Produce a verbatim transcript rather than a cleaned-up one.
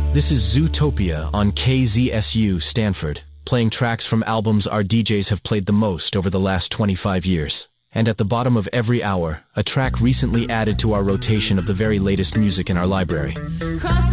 This is Zootopia on K Z S U Stanford, playing tracks from albums our D Js have played the most over the last twenty-five years. And at the bottom of every hour, a track recently added to our rotation of the very latest music in our library. Cross